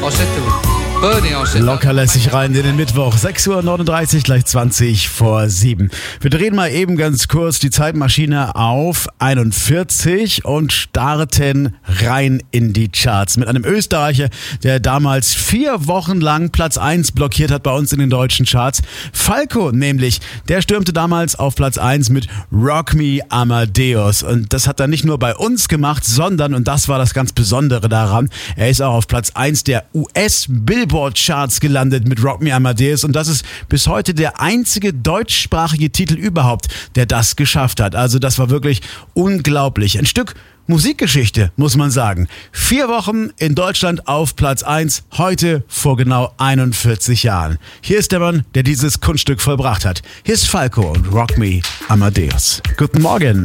Locker lässig rein in den Mittwoch. 6.39 Uhr, gleich 20 vor 7. Wir drehen mal eben ganz kurz die Zeitmaschine auf 41 und starten rein in die Charts. Mit einem Österreicher, der damals 4 Wochen lang Platz 1 blockiert hat bei uns in den deutschen Charts. Falco nämlich, der stürmte damals auf Platz 1 mit Rock Me Amadeus. Und das hat er nicht nur bei uns gemacht, sondern, und das war das ganz Besondere daran, er ist auch auf Platz 1 der US-Billboard-Charts gelandet mit Rock Me Amadeus. Und das ist bis heute der einzige deutschsprachige Titel überhaupt, der das geschafft hat. Also das war wirklich unglaublich. Ein Stück Musikgeschichte, muss man sagen. 4 Wochen in Deutschland auf Platz 1, heute vor genau 41 Jahren. Hier ist der Mann, der dieses Kunststück vollbracht hat. Hier ist Falco und Rock Me Amadeus. Guten Morgen.